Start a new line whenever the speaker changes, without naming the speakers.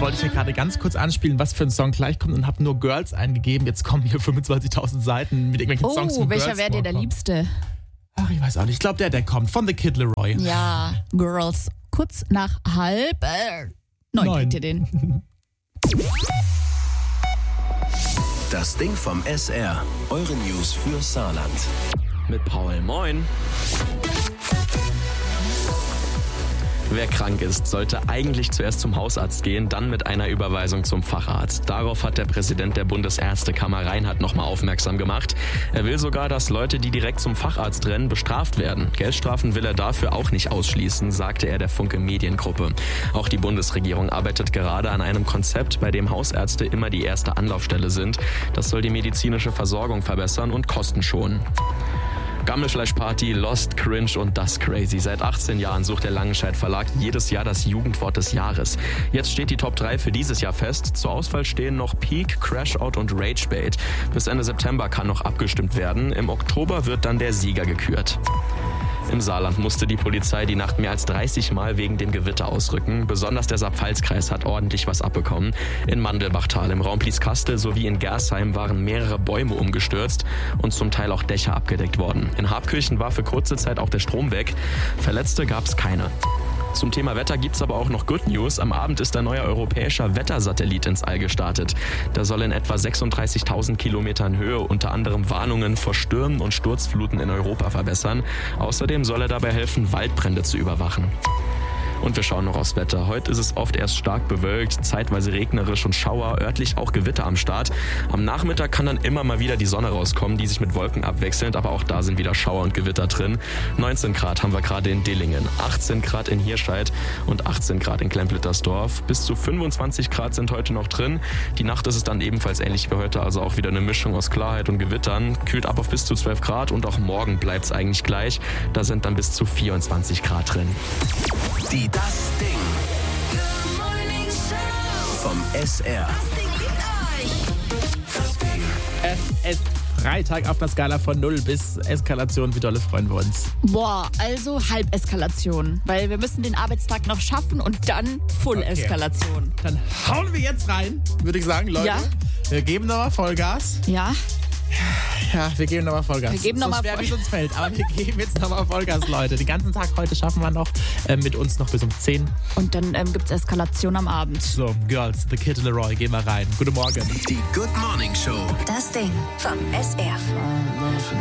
wollte ich ja gerade ganz kurz anspielen, was für ein Song gleich kommt und habe nur Girls eingegeben. Jetzt kommen hier 25.000 Seiten mit irgendwelchen Songs von Girls.
Welcher wäre dir der Liebste?
Ach, ich weiß auch nicht. Ich glaube, der kommt von The Kid Laroi.
Ja, Girls. Kurz nach 8:30 kriegt ihr den.
Das Ding vom SR. Eure News für Saarland.
Mit Paul. Moin. Wer krank ist, sollte eigentlich zuerst zum Hausarzt gehen, dann mit einer Überweisung zum Facharzt. Darauf hat der Präsident der Bundesärztekammer Reinhardt nochmal aufmerksam gemacht. Er will sogar, dass Leute, die direkt zum Facharzt rennen, bestraft werden. Geldstrafen will er dafür auch nicht ausschließen, sagte er der Funke Mediengruppe. Auch die Bundesregierung arbeitet gerade an einem Konzept, bei dem Hausärzte immer die erste Anlaufstelle sind. Das soll die medizinische Versorgung verbessern und Kosten schonen. Gammelfleischparty, Lost, Cringe und Das Crazy. Seit 18 Jahren sucht der Langenscheidt Verlag jedes Jahr das Jugendwort des Jahres. Jetzt steht die Top 3 für dieses Jahr fest. Zur Auswahl stehen noch Peak, Crashout und Ragebait. Bis Ende September kann noch abgestimmt werden. Im Oktober wird dann der Sieger gekürt. Im Saarland musste die Polizei die Nacht mehr als 30 Mal wegen dem Gewitter ausrücken. Besonders der Saar-Pfalz-Kreis hat ordentlich was abbekommen. In Mandelbachtal, im Raum Blieskastel sowie in Gersheim waren mehrere Bäume umgestürzt und zum Teil auch Dächer abgedeckt worden. In Habkirchen war für kurze Zeit auch der Strom weg. Verletzte gab es keine. Zum Thema Wetter gibt's aber auch noch Good News. Am Abend ist ein neuer europäischer Wettersatellit ins All gestartet. Der soll in etwa 36.000 Kilometern Höhe unter anderem Warnungen vor Stürmen und Sturzfluten in Europa verbessern. Außerdem soll er dabei helfen, Waldbrände zu überwachen. Und wir schauen noch aufs Wetter. Heute ist es oft erst stark bewölkt, zeitweise regnerisch und Schauer, örtlich auch Gewitter am Start. Am Nachmittag kann dann immer mal wieder die Sonne rauskommen, die sich mit Wolken abwechselnd, aber auch da sind wieder Schauer und Gewitter drin. 19 Grad haben wir gerade in Dillingen, 18 Grad in Hirscheid und 18 Grad in Klemplittersdorf. Bis zu 25 Grad sind heute noch drin. Die Nacht ist es dann ebenfalls ähnlich wie heute, also auch wieder eine Mischung aus Klarheit und Gewittern. Kühlt ab auf bis zu 12 Grad und auch morgen bleibt es eigentlich gleich. Da sind dann bis zu 24 Grad drin.
Die Das Ding.
Good Morning Show.
Vom SR.
Das Ding liebt euch.
Es ist Freitag auf der Skala von 0 bis Eskalation. Wie dolle freuen wir uns.
Boah, also Halbeskalation. Weil wir müssen den Arbeitstag noch schaffen und dann Full-Eskalation.
Dann hauen wir jetzt rein, würde ich sagen, Leute.
Ja.
Wir geben nochmal Vollgas.
Ja,
Ja, wir geben nochmal Vollgas.
Wir geben noch
so
mal
schwer,
Voll-
wie es uns fällt. Aber wir geben jetzt nochmal Vollgas, Leute. Den ganzen Tag heute schaffen wir noch. Mit uns noch bis um 10.
und dann gibt's Eskalation am Abend.
So, Girls, The Kid Laroi, gehen wir rein. Guten Morgen.
Die Good Morning Show.
Das Ding vom SR.